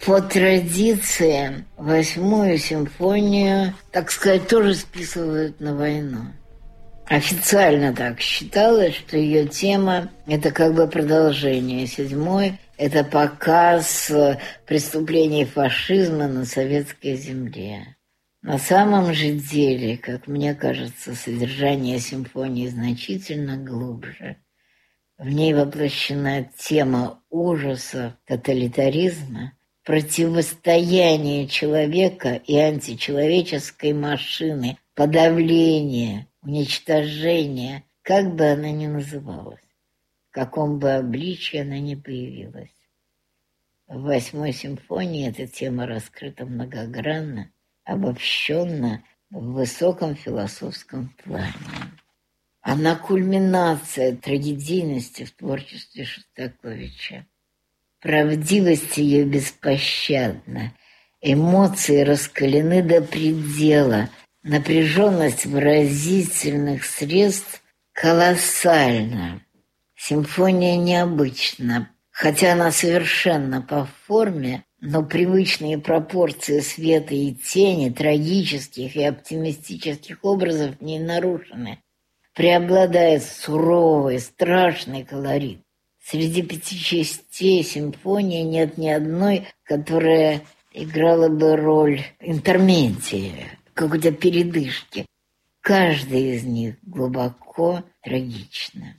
По традиции, 8-ю симфонию, так сказать, тоже списывают на войну. Официально так считалось, что ее тема – это как бы продолжение 7-й, это показ преступлений фашизма на советской земле. На самом же деле, как мне кажется, содержание симфонии значительно глубже. В ней воплощена тема ужаса, тоталитаризма, противостояния человека и античеловеческой машины, подавления, уничтожения, как бы она ни называлась, в каком бы обличии она ни появилась. В 8-й симфонии эта тема раскрыта многогранно, обобщенно в высоком философском плане. Она кульминация трагедийности в творчестве Шостаковича. Правдивость ее беспощадна, эмоции раскалены до предела, напряженность выразительных средств колоссальна. Симфония необычна, хотя она совершенна по форме, но привычные пропорции света и тени, трагических и оптимистических образов в ней нарушены. Преобладает суровый, страшный колорит. Среди 5 частей симфонии нет ни одной, которая играла бы роль интермедии, какой-то передышки. Каждая из них глубоко трагична.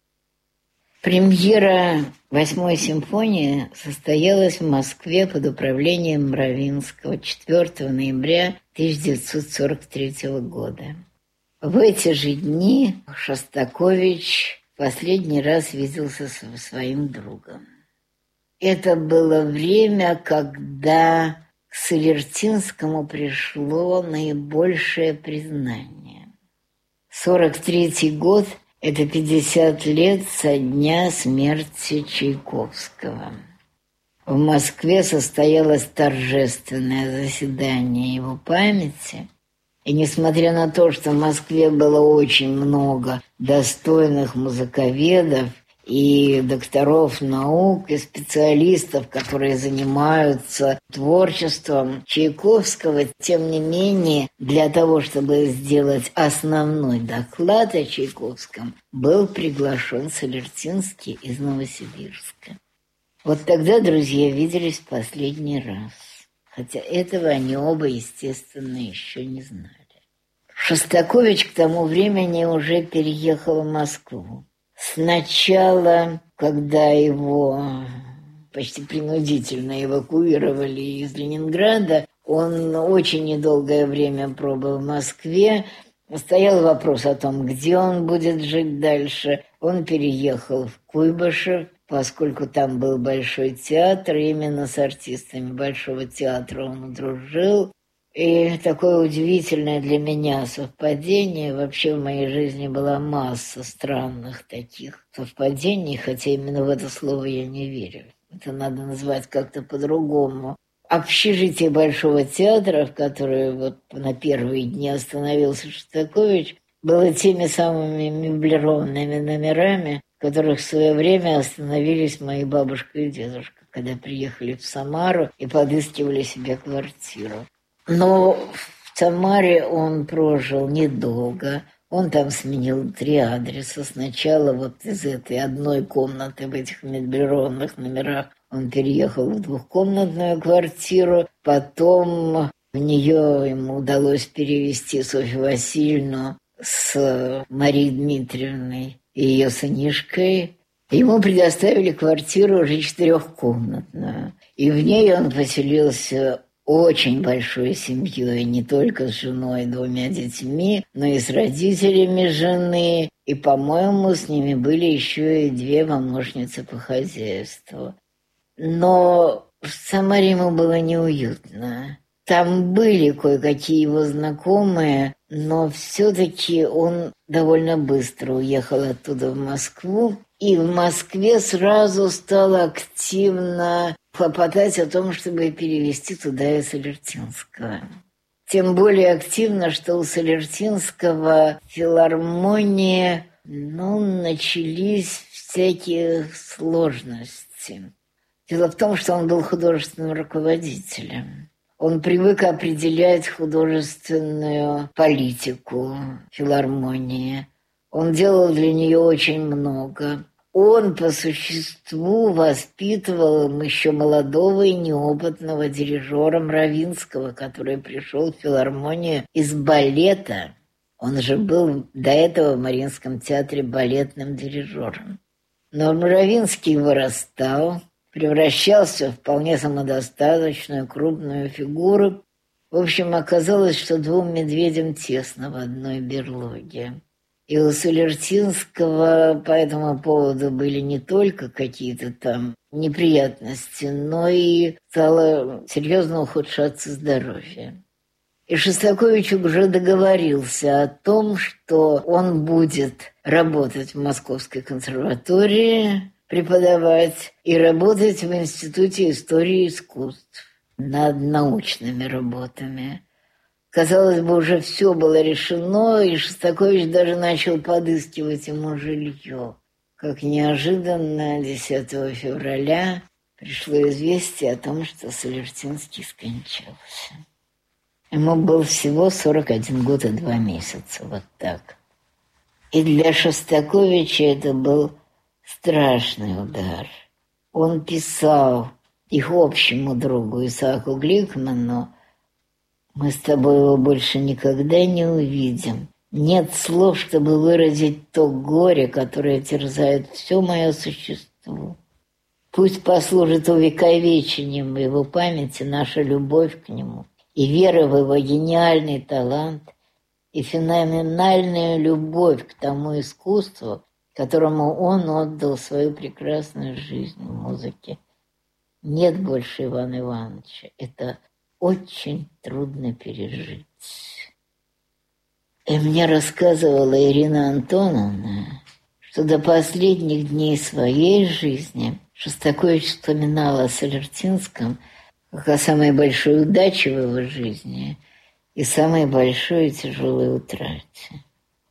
Премьера 8-й симфонии состоялась в Москве под управлением Мравинского 4 ноября 1943 года. В эти же дни Шостакович последний раз виделся со своим другом. Это было время, когда к Солертинскому пришло наибольшее признание. 43-й год – это 50 лет со дня смерти Чайковского. В Москве состоялось торжественное заседание его памяти. И несмотря на то, что в Москве было очень много достойных музыковедов и докторов наук, и специалистов, которые занимаются творчеством Чайковского, тем не менее, для того, чтобы сделать основной доклад о Чайковском, был приглашен Солертинский из Новосибирска. Вот тогда друзья виделись в последний раз. Хотя этого они оба, естественно, еще не знали. Шостакович к тому времени уже переехал в Москву. Сначала, когда его почти принудительно эвакуировали из Ленинграда, он очень недолгое время пробыл в Москве. Стоял вопрос о том, где он будет жить дальше. Он переехал в Куйбышев, поскольку там был Большой театр, и именно с артистами Большого театра он дружил. И такое удивительное для меня совпадение. Вообще в моей жизни была масса странных таких совпадений, хотя именно в это слово я не верю. Это надо назвать как-то по-другому. Общежитие Большого театра, в которое вот на первые дни остановился Шостакович, было теми самыми меблированными номерами, в которых в свое время остановились мои бабушка и дедушка, когда приехали в Самару и подыскивали себе квартиру. Но в Самаре он прожил недолго. Он там сменил 3 адреса. Сначала вот из этой одной комнаты в этих меблированных номерах он переехал в 2-комнатную квартиру. Потом в нее ему удалось перевести Софью Васильевну с Марией Дмитриевной и ее сынишкой. Ему предоставили квартиру уже 4-комнатную. И в ней он поселился очень большой семьей, не только с женой и 2 детьми, но и с родителями жены. И, по-моему, с ними были еще и 2 помощницы по хозяйству. Но в Самаре ему было неуютно. Там были кое-какие его знакомые, но все-таки он довольно быстро уехал оттуда в Москву. И в Москве сразу стал активно хлопотать о том, чтобы перевести туда и Солертинского. Тем более активно, что у Солертинского в филармонии начались всякие сложности. Дело в том, что он был художественным руководителем. Он привык определять художественную политику филармонии. Он делал для нее очень много. Он по существу воспитывал еще молодого и неопытного дирижера Мравинского, который пришел в филармонию из балета. Он же был до этого в Мариинском театре балетным дирижером. Но Мравинский вырастал, превращался в вполне самодостаточную крупную фигуру. В общем, оказалось, что двум медведям тесно в одной берлоге. И у Солертинского по этому поводу были не только какие-то там неприятности, но и стало серьезно ухудшаться здоровье. И Шостакович уже договорился о том, что он будет работать в Московской консерватории, преподавать и работать в Институте истории искусств над научными работами. Казалось бы, уже все было решено, и Шостакович даже начал подыскивать ему жилье. Как неожиданно 10 февраля пришло известие о том, что Солертинский скончался. Ему был всего 41 год и 2 месяца, вот так. И для Шостаковича это был страшный удар. Он писал их общему другу Исааку Гликману: «Мы с тобой его больше никогда не увидим. Нет слов, чтобы выразить то горе, которое терзает все мое существо. Пусть послужит увековечением в его памяти наша любовь к нему и вера в его гениальный талант и феноменальная любовь к тому искусству, которому он отдал свою прекрасную жизнь в музыке. Нет больше Ивана Ивановича. Это очень трудно пережить». И мне рассказывала Ирина Антоновна, что до последних дней своей жизни Шостакович вспоминал о Солертинском как о самой большой удаче в его жизни и самой большой и тяжелой утрате.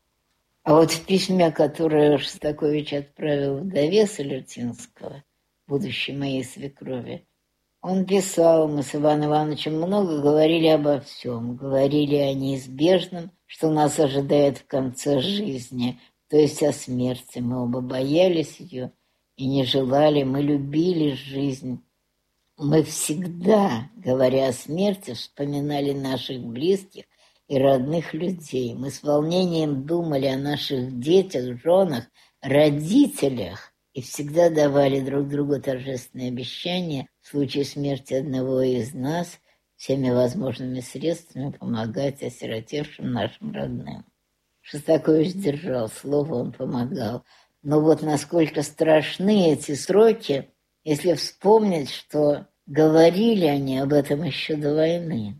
А вот в письме, которое Шостакович отправил вдове Солертинского, будущей моей свекрови, он писал: «Мы с Иваном Ивановичем много говорили обо всем, говорили о неизбежном, что нас ожидает в конце жизни, то есть о смерти. Мы оба боялись ее и не желали, мы любили жизнь. Мы всегда, говоря о смерти, вспоминали наших близких и родных людей. Мы с волнением думали о наших детях, женах, родителях и всегда давали друг другу торжественные обещания в случае смерти одного из нас всеми возможными средствами помогать осиротевшим нашим родным». Шостакович держал слово, он помогал. Но вот насколько страшны эти сроки, если вспомнить, что говорили они об этом еще до войны.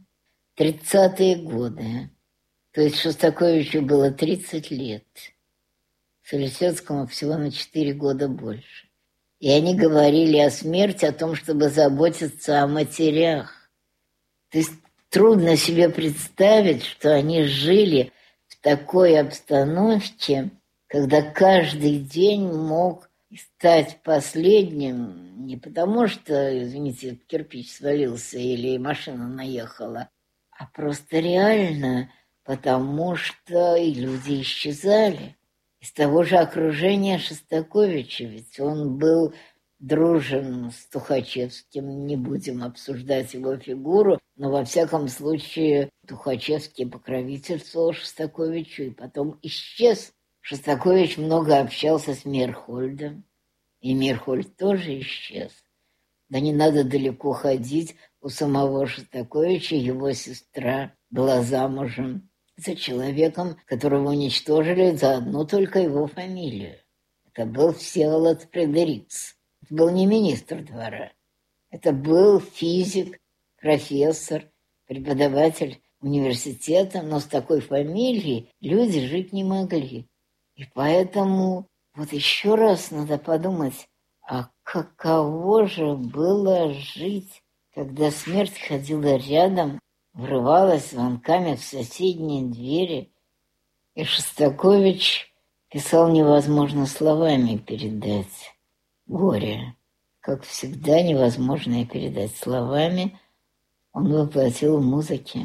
30-е годы. То есть Шостаковичу было 30 лет. Солертинскому всего на 4 года больше. И они говорили о смерти, о том, чтобы заботиться о матерях. То есть трудно себе представить, что они жили в такой обстановке, когда каждый день мог стать последним не потому, что, извините, кирпич свалился или машина наехала, а просто реально потому, что и люди исчезали. Из того же окружения Шостаковича, ведь он был дружен с Тухачевским, не будем обсуждать его фигуру, но во всяком случае Тухачевский покровительствовал Шостаковичу и потом исчез. Шостакович много общался с Мейерхольдом, и Мейерхольд тоже исчез. Да не надо далеко ходить, у самого Шостаковича его сестра была замужем за человеком, которого уничтожили за одну только его фамилию. Это был Всеволод Фредерикс. Это был не министр двора. Это был физик, профессор, преподаватель университета, но с такой фамилией люди жить не могли. И поэтому вот еще раз надо подумать, а каково же было жить, когда смерть ходила рядом, врывалась звонками в соседние двери. И Шостакович писал невозможно словами передать горе. как всегда, невозможное передать словами, он воплотил в музыке.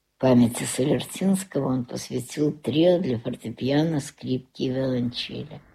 Памяти Солертинского он посвятил трио для фортепиано, скрипки и виолончели.